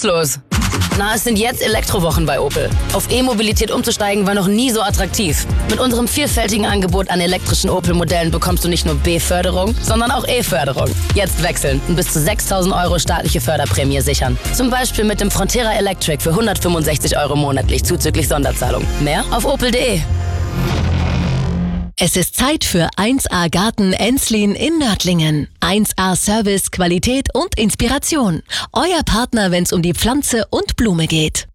los? Na, es sind jetzt Elektrowochen bei Opel. Auf E-Mobilität umzusteigen war noch nie so attraktiv. Mit unserem vielfältigen Angebot an elektrischen Opel-Modellen bekommst du nicht nur B-Förderung, sondern auch E-Förderung. Jetzt wechseln und bis zu 6.000 € staatliche Förderprämie sichern. Zum Beispiel mit dem Frontera Electric für 165 € monatlich zuzüglich Sonderzahlung. Mehr auf opel.de. Es ist Zeit für 1A Garten Enslin in Nördlingen. 1A Service, Qualität und Inspiration. Euer Partner, wenn es um die Pflanze und Blume geht.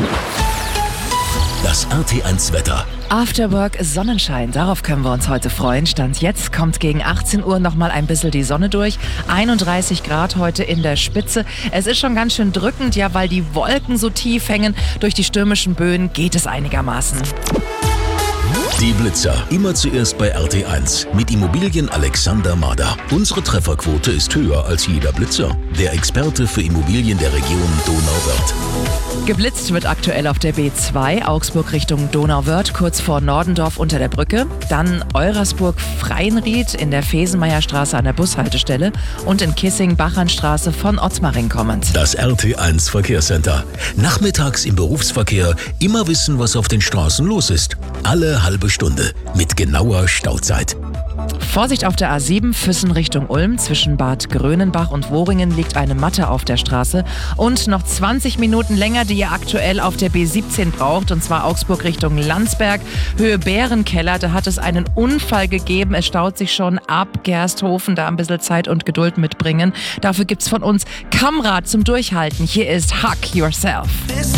Das RT1 Wetter. Afterwork Sonnenschein, darauf können wir uns heute freuen. Stand jetzt kommt gegen 18 Uhr nochmal ein bisschen die Sonne durch. 31 Grad heute in der Spitze. Es ist schon ganz schön drückend, ja, weil die Wolken so tief hängen. Durch die stürmischen Böen geht es einigermaßen. Die Blitzer, immer zuerst bei RT1 mit Immobilien Alexander Mader. Unsere Trefferquote ist höher als jeder Blitzer. Der Experte für Immobilien der Region Donauwörth. Geblitzt wird aktuell auf der B2, Augsburg Richtung Donauwörth, kurz vor Nordendorf unter der Brücke. Dann Eurasburg-Freienried in der Fesenmeierstraße an der Bushaltestelle und in Kissing-Bachernstraße von Otzmaring kommend. Das RT1 Verkehrscenter. Nachmittags im Berufsverkehr immer wissen, was auf den Straßen los ist. Alle halbe Stunde mit genauer Stauzeit. Vorsicht auf der A7 Füssen Richtung Ulm. Zwischen Bad Grönenbach und Woringen liegt eine Matte auf der Straße. Und noch 20 Minuten länger, die ihr aktuell auf der B17 braucht. Und zwar Augsburg Richtung Landsberg, Höhe Bärenkeller. Da hat es einen Unfall gegeben. Es staut sich schon ab Gersthofen. Da ein bisschen Zeit und Geduld mitbringen. Dafür gibt's von uns Kamrad zum Durchhalten. Hier ist Hug Yourself.